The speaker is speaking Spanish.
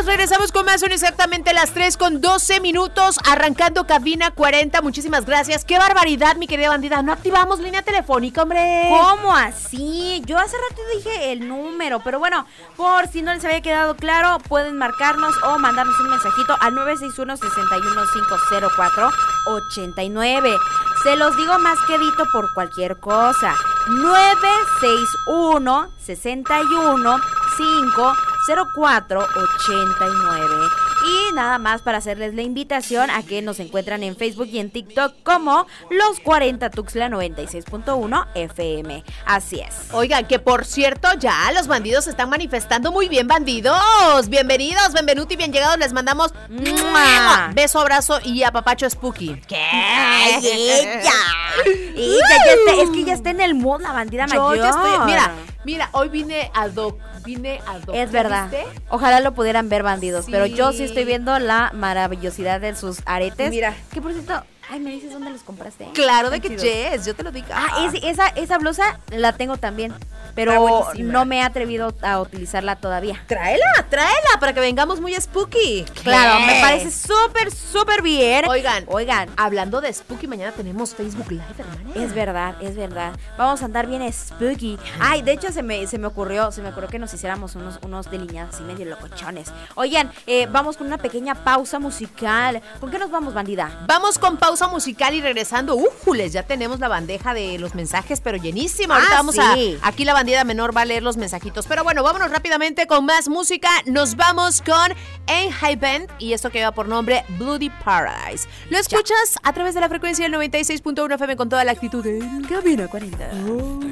regresamos con más. Son exactamente las 3:12, arrancando cabina 40. Muchísimas gracias. ¡Qué barbaridad, mi querida bandida! No activamos línea telefónica, hombre. ¿Cómo así? Yo hace rato dije el número, pero bueno, por si no les había quedado claro, pueden marcarnos o mandarnos un mensajito al 961-61-504-89. Se los digo más quedito por cualquier cosa. 961-61-504-89. Y nada más para hacerles la invitación a que nos encuentran en Facebook y en TikTok como Los 40 Tuxtla 96.1 FM. Así es. Oigan, que por cierto, ya los bandidos se están manifestando muy bien, bandidos. Bienvenidos, benvenuti, bien llegados. Les mandamos beso, abrazo y apapacho spooky. ¿Qué? Ay, ella ya está, es que ya está en el mood la bandida mayor. Yo ya estoy, mira, hoy vine ad hoc. Es verdad. ¿Viste? Ojalá lo pudieran ver, bandidos, sí. Pero yo sí estoy viendo la maravillosidad de sus aretes. Mira, que por cierto, ¿me dices dónde los compraste? Claro, de que yes, yo te lo digo. Esa blusa la tengo también, pero no me he atrevido a utilizarla todavía. Tráela para que vengamos muy spooky. Claro, me parece súper bien. Oigan, hablando de spooky, mañana tenemos Facebook Live, hermana. Es verdad. Vamos a andar bien spooky. Ay, de hecho se me ocurrió que nos hiciéramos unos delineados así medio locochones. Oigan, vamos con una pequeña pausa musical. ¿Con qué nos vamos, bandida? Vamos con pausa musical y regresando, ya tenemos la bandeja de los mensajes, pero llenísima. Ahorita aquí la bandida menor va a leer los mensajitos. Pero bueno, vámonos rápidamente con más música. Nos vamos con High Band y esto que lleva por nombre Bloody Paradise. Lo escuchas a través de la frecuencia del 96.1 FM con toda la actitud de Cabina 40.